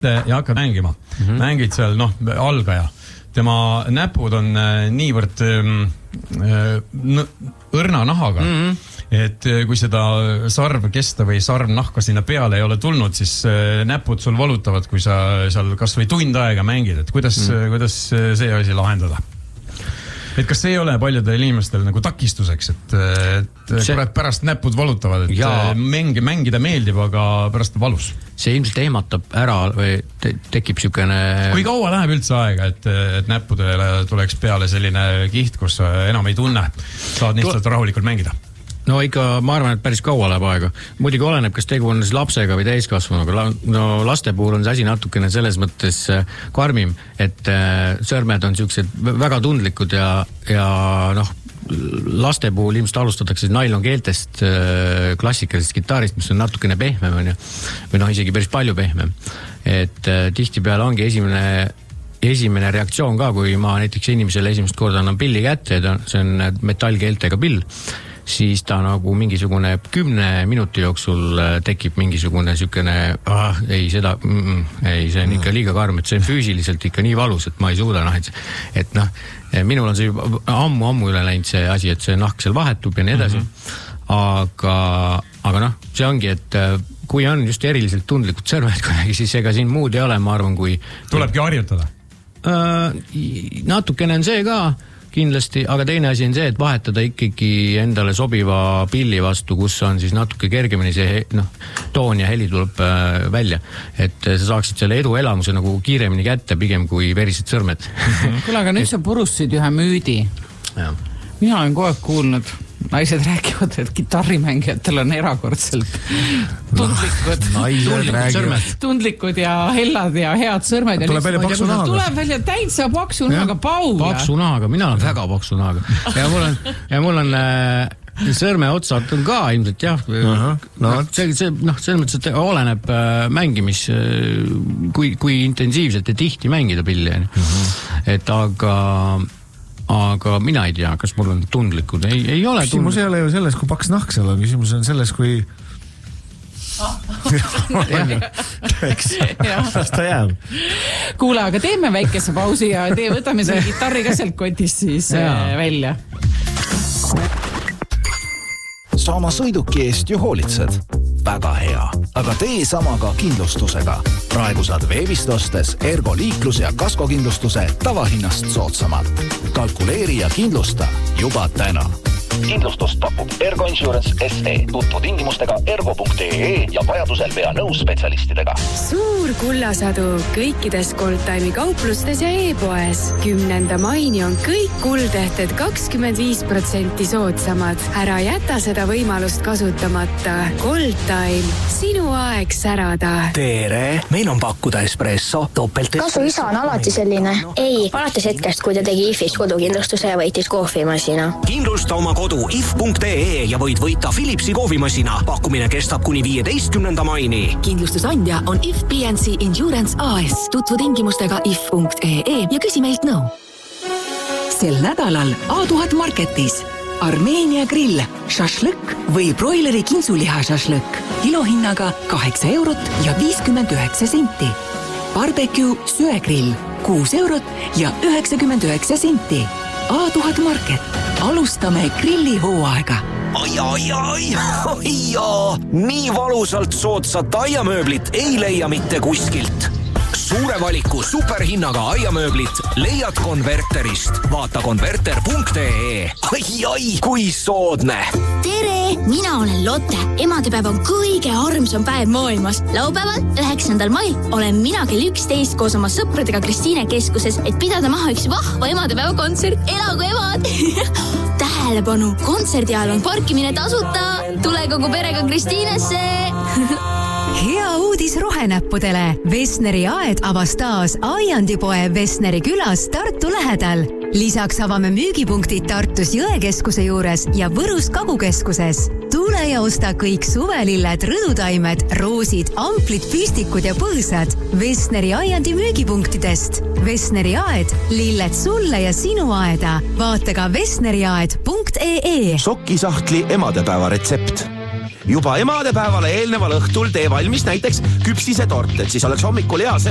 ja hakkad mängima. Mängid seal, algaja. Tema näpud on niivõrd õrna nahaga, et kui seda sarv kesta või sarv nahka sinna peale ei ole tulnud, siis näpud sul valutavad, kui sa seal kas või tund aega mängid. Et kuidas see asi lahendada? Et kas see ei ole paljudel inimestel nagu takistuseks, et pärast näpud valutavad, et mängida meeldib, aga pärast valus? See ilmselt ehmatab ära või tekib sükene... Kui kaua läheb üldse aega, et näppudele tuleks peale selline kiht, kus sa enam ei tunne, saad lihtsalt rahulikult mängida? No ikka, ma arvan, et päris kaua läheb aega. Muidugi oleneb, kas tegu on lapsega või täiskasvanuga. No laste puhul on see asi natukene selles mõttes karmim, et sõrmed on sellised väga tundlikud ja laste puhul ilmselt alustatakse nailonkeeltest, klassikalisest gitaarist, mis on natukene pehmem või isegi päris palju pehmem. Et tihtipeale ongi esimene reaktsioon ka, kui ma näiteks inimesele esimest korda annan pilli kätte, see on metallkeeltega pill, siis ta nagu mingisugune 10 minuti jooksul tekib mingisugune sükene, ei, see on ikka liiga karm, et see on füüsiliselt ikka nii valus, et ma ei suuda, minul on see juba ammu üle läinud see asi, et see nahk seal vahetub ja nii edasi. Aga see ongi, et kui on just eriliselt tundlikud sõrmed kuidagi, siis ega siin muud ei ole, ma arvan, kui... Tulebki harjutada? Natukene on see ka kindlasti, aga teine asi on see, et vahetada ikkagi endale sobiva pilli vastu, kus on siis natuke kergemini see toon ja heli tuleb välja. Et sa saaksid selle eduelamuse nagu kiiremini kätte pigem kui verised sõrmed. Kuule, aga nüüd sa purustasid ühe müüdi. Ja. Mina olen kogu aeg kuulnud, naised räägivad, et kitarrimängijatel on erakordselt tundlikud ja hellad ja head sõrmed. Tuleb välja paksu nahaga. Tuleb välja täitsa paksu nahaga, Paul. Paksu nahaga, mina olen väga paksu nahaga. Ja mul on sõrme otsad on ka ilmselt, jah. Selles mõttes, et oleneb mängimis, kui intensiivselt ja tihti mängida pilli. Et aga mina ei tea, kas mul on tundlikud. Ei ole küsimus ei ole ju selles, kui paks nahk seal on. Küsimus on selles, kui... Las ta jääb. Kuule, aga teeme väikese pausi ja võtame selle gitarri ka sealt kotist siis välja. Sa oma sõiduki eest ju hoolitsed. Väga hea, aga tee sama ka kindlustusega. Praegu saad veebist ostes Ergo liiklus- ja kaskokindlustuse tavahinnast soodsamalt. Kalkuleeri ja kindlusta juba täna. Kindlustust pakub Ergo Insurance SE. Tutvu tingimustega ergo.ee ja vajadusel pea nõus spetsialistidega. Suur kullasadu kõikides Goldtime'i kauplustes ja e-poes. 10. maini on kõik kuldehted 25% soodsamad. Ära jäta seda võimalust kasutamata. Goldtime, sinu aeg särada. Tere, meil on pakkuda espresso, topelt... Kasu isa on alati selline. Ei, alates hetkest, kui ta tegi IFis kodukindlustuse ja võitis kohvimasina. Kindlusta oma kodu if.ee ja võid võita Philipsi kohvimasina. Pakkumine kestab kuni 15. maini. Kindlustusandja on IF PNC Insurance AS. Tutvu tingimustega if.ee ja küsi meilt nõu. Sel nädalal A1000 Marketis Armeenia grill, šašlõkk või broileri kintsuliha šašlõkk. Kilohinnaga 8 eurot ja 59 senti. Barbecue söegrill 6 eurot ja 99 senti. A1000 Market. Alustame grillihooaega. Ai. Nii valusalt soodsat aiamööblit ei leia mitte kuskilt. Suure valiku superhinnaga aiamööblit leiad Konverterist. Vaata konverter.ee. Ai, kui soodne! Tere! Mina olen Lotte. Emadepäev on kõige armsam päev maailmas. Laupäeval, 9. mail olen mina kell 11 koos oma sõpradega Kristiine keskuses, et pidada maha üks vahva emadepäeva kontsert. Elagu emad! Tähelepanu! Kontserdi ajal on parkimine tasuta. Tule kogu perega Kristiinesse! Hea uudis rohenäppudele. Vesneri aed avas taas Aiandipoe Vesneri külas Tartu lähedal. Lisaks avame müügipunktid Tartus Jõekeskuse juures ja Võrus Kagukeskuses. Tule ja osta kõik suvelilled, rõdutaimed, roosid, amplid, püstikud ja põõsad Vesneri Aiandi müügipunktidest. Vesneri aed, lilled sulle ja sinu aeda. Vaata ka vesneriaed.ee. Sokisahtli emadepäeva retsept. Juba emadepäevale eelneval õhtul tee valmis näiteks küpsise tort, et siis oleks hommikul hea